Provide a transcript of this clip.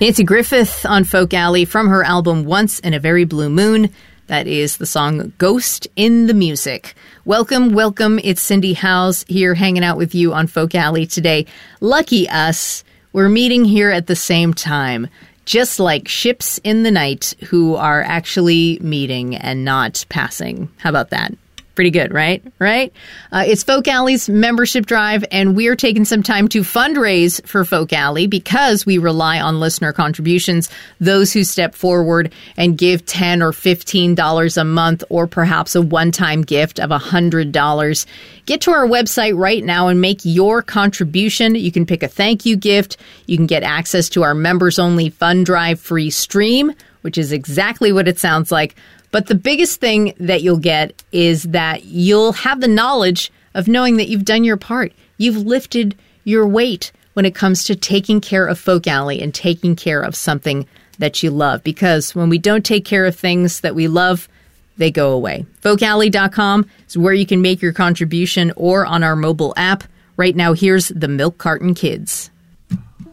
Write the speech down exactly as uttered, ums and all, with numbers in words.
Nanci Griffith on Folk Alley from her album Once in a Very Blue Moon. That is the song Ghost in the Music. Welcome, welcome. It's Cindy Howes here hanging out with you on Folk Alley today. Lucky us, we're meeting here at the same time, just like ships in the night who are actually meeting and not passing. How about that? Pretty good, right? Right? Uh, it's Folk Alley's membership drive, and we're taking some time to fundraise for Folk Alley because we rely on listener contributions, those who step forward and give ten dollars or fifteen dollars a month, or perhaps a one-time gift of one hundred dollars. Get to our website right now and make your contribution. You can pick a thank you gift. You can get access to our members-only Fund Drive free stream, which is exactly what it sounds like. But the biggest thing that you'll get is that you'll have the knowledge of knowing that you've done your part. You've lifted your weight when it comes to taking care of Folk Alley and taking care of something that you love. Because when we don't take care of things that we love, they go away. folk alley dot com is where you can make your contribution, or on our mobile app. Right now, here's the Milk Carton Kids.